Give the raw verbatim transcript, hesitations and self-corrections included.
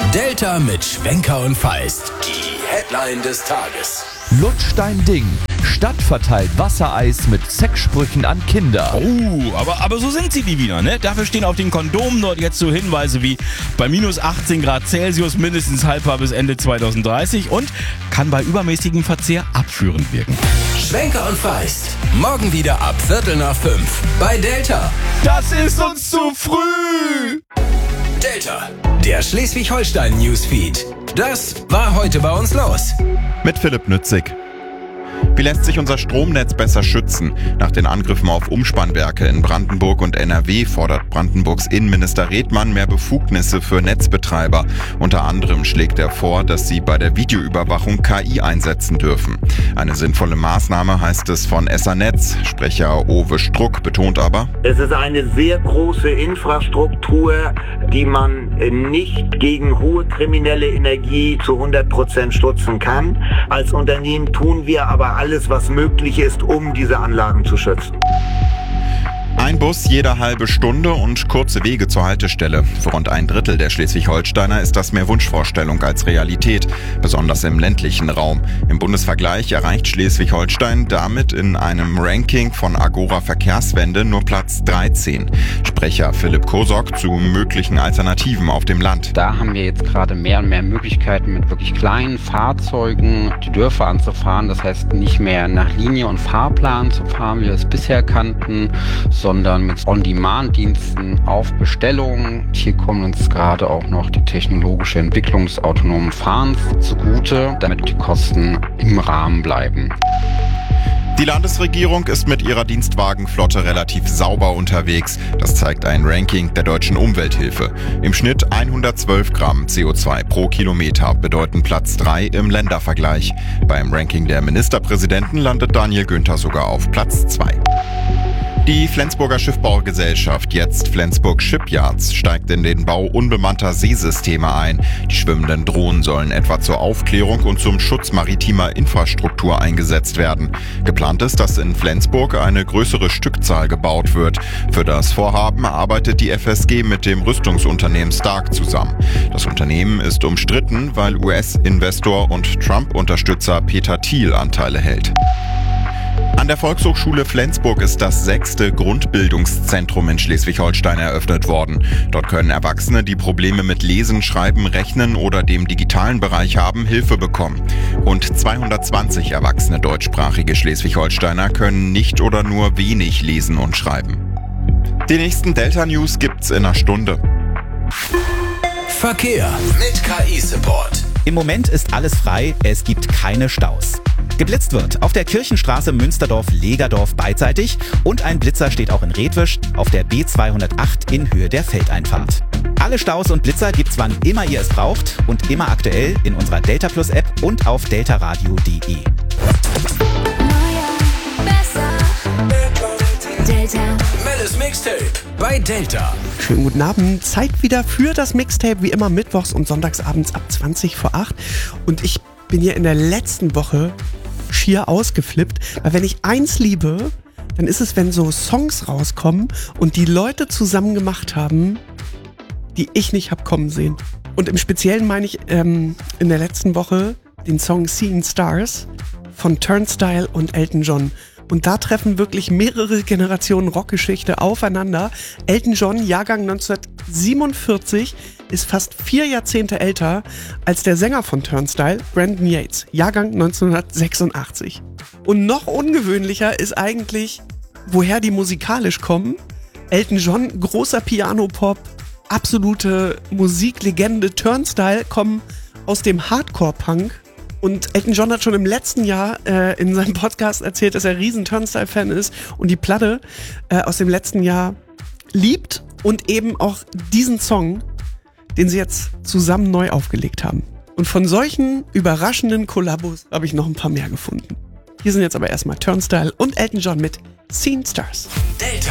Delta mit Schwenker und Feist. Die Headline des Tages. Lutsch dein Ding. Stadt verteilt Wassereis mit Sexsprüchen an Kinder. Oh, aber, aber so sind sie, die Wiener, ne? Dafür stehen auf den Kondomen dort jetzt so Hinweise wie bei minus achtzehn Grad Celsius mindestens haltbar bis Ende zwanzig dreißig und kann bei übermäßigem Verzehr abführend wirken. Schwenker und Feist. Morgen wieder ab Viertel nach fünf bei Delta. Das ist uns zu früh! Delta, der Schleswig-Holstein-Newsfeed. Das war heute bei uns los. Mit Philipp Nützig. Wie lässt sich unser Stromnetz besser schützen? Nach den Angriffen auf Umspannwerke in Brandenburg und N R W fordert Brandenburgs Innenminister Redmann mehr Befugnisse für Netzbetreiber. Unter anderem schlägt er vor, dass sie bei der Videoüberwachung K I einsetzen dürfen. Eine sinnvolle Maßnahme, heißt es von Essernetz. Sprecher Owe Struck betont aber: Es ist eine sehr große Infrastruktur, die man nicht gegen hohe kriminelle Energie zu hundert Prozent stutzen kann. Als Unternehmen tun wir aber alles, was möglich ist, um diese Anlagen zu schützen. Ein Bus jede halbe Stunde und kurze Wege zur Haltestelle. Für rund ein Drittel der Schleswig-Holsteiner ist das mehr Wunschvorstellung als Realität, besonders im ländlichen Raum. Im Bundesvergleich erreicht Schleswig-Holstein damit in einem Ranking von Agora Verkehrswende nur Platz dreizehn. Sprecher Philipp Kosok zu möglichen Alternativen auf dem Land. Da haben wir jetzt gerade mehr und mehr Möglichkeiten, mit wirklich kleinen Fahrzeugen die Dörfer anzufahren. Das heißt, nicht mehr nach Linie und Fahrplan zu fahren, wie wir es bisher kannten, sondern mit On-Demand-Diensten auf Bestellung. Hier kommt uns gerade auch noch die technologische Entwicklung des autonomen Fahrens zugute, damit die Kosten im Rahmen bleiben. Die Landesregierung ist mit ihrer Dienstwagenflotte relativ sauber unterwegs. Das zeigt ein Ranking der Deutschen Umwelthilfe. Im Schnitt hundertzwölf Gramm C O zwei pro Kilometer bedeuten Platz drei im Ländervergleich. Beim Ranking der Ministerpräsidenten landet Daniel Günther sogar auf Platz zwei. Die Flensburger Schiffbaugesellschaft, jetzt Flensburg Shipyards, steigt in den Bau unbemannter Seesysteme ein. Die schwimmenden Drohnen sollen etwa zur Aufklärung und zum Schutz maritimer Infrastruktur eingesetzt werden. Geplant ist, dass in Flensburg eine größere Stückzahl gebaut wird. Für das Vorhaben arbeitet die F S G mit dem Rüstungsunternehmen Stark zusammen. Das Unternehmen ist umstritten, weil U S-Investor und Trump-Unterstützer Peter Thiel Anteile hält. An der Volkshochschule Flensburg ist das sechste Grundbildungszentrum in Schleswig-Holstein eröffnet worden. Dort können Erwachsene, die Probleme mit Lesen, Schreiben, Rechnen oder dem digitalen Bereich haben, Hilfe bekommen. Rund zweihundertzwanzig erwachsene deutschsprachige Schleswig-Holsteiner können nicht oder nur wenig lesen und schreiben. Die nächsten Delta-News gibt's in einer Stunde. Verkehr mit K I-Support. Im Moment ist alles frei, es gibt keine Staus. Geblitzt wird auf der Kirchenstraße Münsterdorf-Legerdorf beidseitig und ein Blitzer steht auch in Redwisch auf der B zweihundertacht in Höhe der Feldeinfahrt. Alle Staus und Blitzer gibt's wann immer ihr es braucht und immer aktuell in unserer Delta Plus App und auf deltaradio punkt de. Delta. Mellis Mixtape bei Delta. Schönen guten Abend. Zeit wieder für das Mixtape, wie immer mittwochs und sonntagsabends ab zwanzig vor acht. Und ich bin hier in der letzten Woche schier ausgeflippt, weil wenn ich eins liebe, dann ist es, wenn so Songs rauskommen und die Leute zusammen gemacht haben, die ich nicht hab kommen sehen. Und im Speziellen meine ich ähm, in der letzten Woche den Song Seeing Stars von Turnstile und Elton John. Und da treffen wirklich mehrere Generationen Rockgeschichte aufeinander. Elton John, Jahrgang neunzehnhundertsiebenundvierzig, ist fast vier Jahrzehnte älter als der Sänger von Turnstile, Brandon Yates, Jahrgang neunzehnhundertsechsundachtzig. Und noch ungewöhnlicher ist eigentlich, woher die musikalisch kommen. Elton John, großer Piano-Pop, absolute Musiklegende. Turnstile kommen aus dem Hardcore-Punk. Und Elton John hat schon im letzten Jahr äh, in seinem Podcast erzählt, dass er riesen Turnstile-Fan ist und die Platte äh, aus dem letzten Jahr liebt und eben auch diesen Song, den sie jetzt zusammen neu aufgelegt haben. Und von solchen überraschenden Kollabos habe ich noch ein paar mehr gefunden. Hier sind jetzt aber erstmal Turnstile und Elton John mit Seeing Stars. Delta.